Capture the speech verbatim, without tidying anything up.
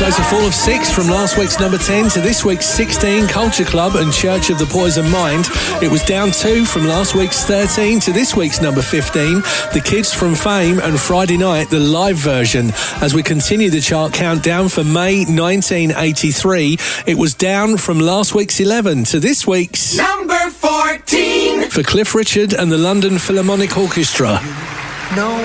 So it's a fall of six from last week's number ten to this week's sixteen, Culture Club and Church of the Poison Mind. It was down two from last week's thirteen to this week's number fifteen, The Kids from Fame and Friday Night, the live version. As we continue the chart countdown for May nineteen eighty-three, it was down from last week's eleven to this week's number fourteen for Cliff Richard and the London Philharmonic Orchestra. No.